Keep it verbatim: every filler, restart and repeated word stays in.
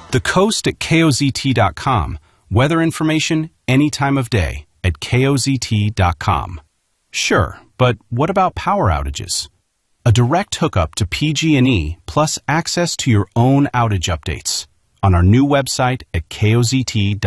The Coast at K O Z T dot com. Weather information any time of day at K O Z T dot com. Sure, but what about power outages? A direct hookup to P G and E plus access to your own outage updates on our new website at K O Z T dot com.